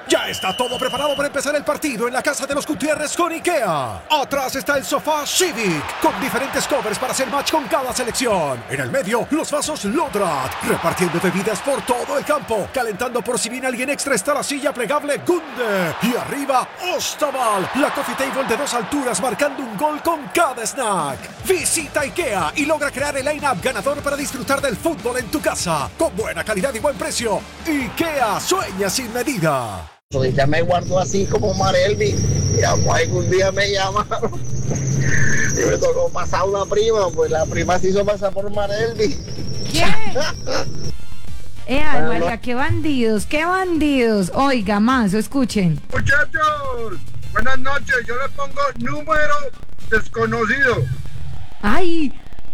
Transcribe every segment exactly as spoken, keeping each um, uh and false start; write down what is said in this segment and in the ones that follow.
Ya está todo preparado para empezar el partido en la casa de los Gutiérrez con IKEA. Atrás está el sofá Civic, con diferentes covers para hacer match con cada selección. En el medio, los vasos Lodrat, repartiendo bebidas por todo el campo. Calentando por si viene alguien extra está la silla plegable Gunde. Y arriba, Ostaval, la coffee table de dos alturas marcando un gol con cada snack. Visita IKEA y logra crear el line-up ganador para disfrutar del fútbol en tu casa. Con buena calidad y buen precio. IKEA, sueña sin medida. Pues ya me guardo así como Marelvi. Y algún día me llamaron y me tocó pasar una prima, pues la prima se hizo pasar por Marelvi. ¿Qué? Eh, ay, María, qué bandidos, qué bandidos. Oiga, más, escuchen. Muchachos, buenas noches. Yo le pongo número desconocido. Ay.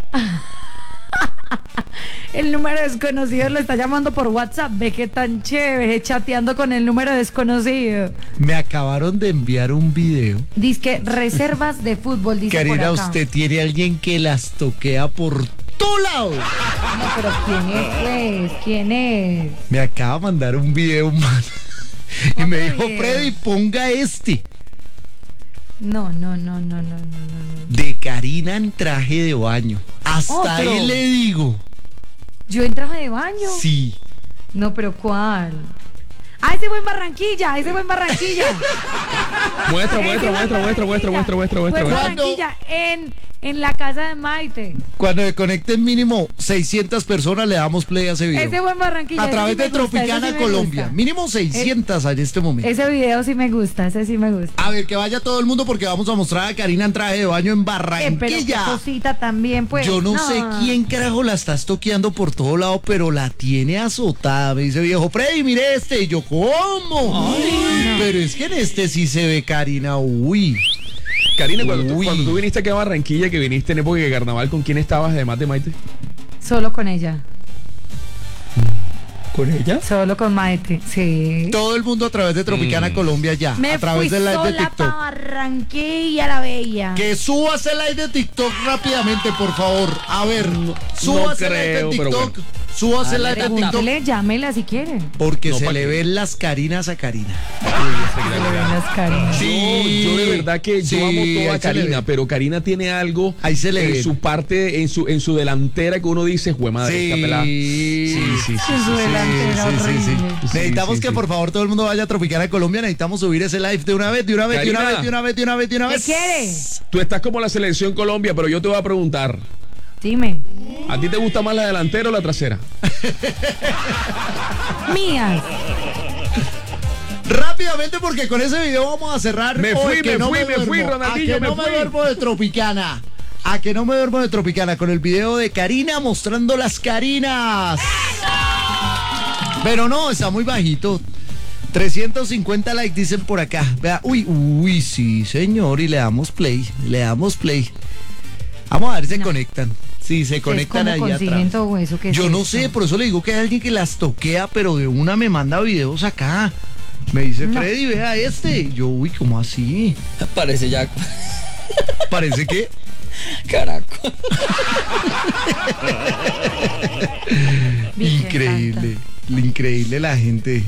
El número desconocido lo está llamando por WhatsApp. Ve qué tan chévere, chateando con el número desconocido. Me acabaron de enviar un video. Dice que reservas de fútbol, dice Karina, por acá. usted tiene alguien que las toquea por todo lado. No, pero ¿quién es, pues? ¿Quién es? Me acaba de mandar un video, man. Y me dijo, video? Freddy, ponga este. No, no, no, no, no, no, no. De Karina en traje de baño. Hasta Otro. ahí le digo. ¿Yo en traje de baño? Sí. No, pero ¿cuál? Ah, ese fue en Barranquilla, ese fue en Barranquilla. Muestra, muestra, muestra, muestra, muestra, muestra, muestra, Fue en muestra. Barranquilla, en, en la casa de Maite. Cuando se conecten mínimo seiscientas personas, le damos play a ese video. Ese fue en Barranquilla. A ese través sí me de gusta, Tropicana ese sí me Colombia. gusta. Mínimo seiscientas en este momento. Ese video sí me gusta, ese sí me gusta. A ver, que vaya todo el mundo porque vamos a mostrar a Karina en traje de baño en Eh, pero qué Barranquilla. cosita también, pues. Yo no, sé quién carajo la está estoqueando por todo lado, pero la tiene azotada. Me dice viejo, Freddy, mire este. Y yo, ¿cómo? Ay, pero es que en este sí se ve Karina, uy. Karina, cuando tú, Uy. cuando tú viniste aquí a Barranquilla, que viniste en época de carnaval, ¿con quién estabas además de Maite? Solo con ella. ¿Con ella? Solo con Maite, sí. Todo el mundo a través de Tropicana Mm. Colombia ya. Me a través fui del live de sola TikTok. pa' Barranquilla la Bella. Que subas el live de TikTok rápidamente, por favor. A ver, subas el live de creo, pero TikTok. bueno. Subas el live de TikTok. Pregúntele, llámela si quiere. Porque No, se ¿pa' le qué? ven las Carinas a Karina. Se le ven las cariñas. Sí. Yo, yo de verdad que Sí, yo amo ahí toda se le Karina, ve. pero Karina tiene algo Ahí se le en ve. su parte, en su, en su delantera que uno dice, jue madre, Sí. esta pelada. Sí, sí, sí, Sí, su delantera horrible. Sí, Necesitamos sí, que sí. por favor todo el mundo vaya a Tropicana Colombia. Necesitamos subir ese live de una vez, de una vez, de una Karina. vez, de una vez, de una vez, de una ¿Qué vez. quiere? Tú estás como la selección Colombia, pero yo te voy a preguntar, Dime. ¿a ti te gusta más la delantera o la trasera? Mías. Rápidamente porque con ese video vamos a cerrar. Me hoy, fui, que me no fui, me duermo. fui, Ronaldinho, A que me no me fui. duermo de Tropicana. A que no me duermo de Tropicana con el video de Karina mostrando las Carinas. Pero no, está muy bajito. trescientos cincuenta likes dicen por acá. Vea, uy, uy, sí, señor. Y le damos play, le damos play. Vamos a ver si se conectan. Sí, se conectan ahí consiguen atrás. todo eso? ¿Qué es Yo no esto? sé, por eso le digo que hay alguien que las toquea, pero de una me manda videos acá. Me dice, No. Freddy, vea este. Y yo, uy, ¿cómo así? Parece ya Parece que... caracol. Virgen Increíble, increíble la gente.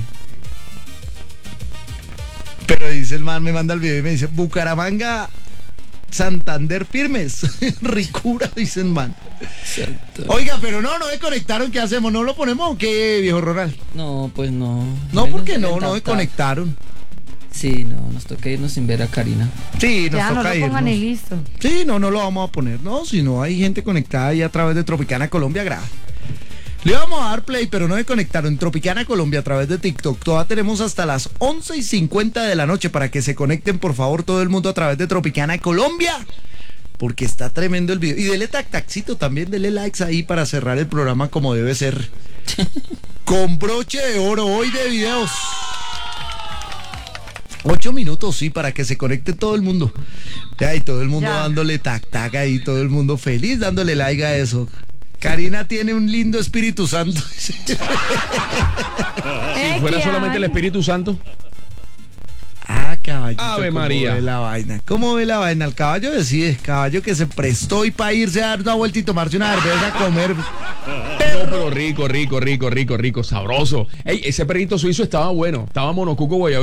Pero dice el man, me manda el video y me dice, Bucaramanga, Santander firmes. Ricura, dice el man. Oiga, pero no, no desconectaron, ¿qué hacemos? ¿No lo ponemos o qué, viejo Ronald? No, pues no. No, Bueno, porque no, tanta- no desconectaron. Sí, no, nos toca irnos sin ver a Karina. Sí, nos Ya, no toca lo pongan y irnos. listo. Sí, no, no lo vamos a poner, no, si no hay gente conectada ahí a través de Tropicana Colombia, graba. Le vamos a dar play, pero no desconectaron en Tropicana Colombia a través de TikTok. Todavía tenemos hasta las once y cincuenta de la noche para que se conecten, por favor, todo el mundo a través de Tropicana Colombia. Porque está tremendo el video. Y dele tac tacito también, dele likes ahí para cerrar el programa como debe ser. Con broche de oro hoy de videos. Ocho minutos, sí, para que se conecte todo el mundo. Ya, y todo el mundo Ya. dándole tac tac ahí, todo el mundo feliz dándole like a eso. Karina tiene un lindo Espíritu Santo. Si Eh, fuera ¿qué solamente hay? el Espíritu Santo. Ah, caballito. Ave ¿cómo María. ve la vaina? ¿Cómo ve la vaina? El caballo decide, caballo que se prestó y para irse a dar una vuelta y tomarse una cerveza, a comer. No, pero rico, rico, rico, rico, rico, sabroso. Ey, ese perrito suizo estaba bueno. Estaba monocuco guayabero.